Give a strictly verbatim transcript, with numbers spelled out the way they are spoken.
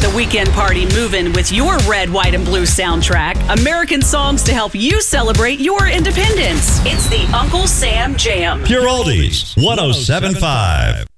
the weekend party moving with your red, white, and blue soundtrack. American songs to help you celebrate your independence. It's the Uncle Sam Jam. Pure Oldies, one oh seven point five.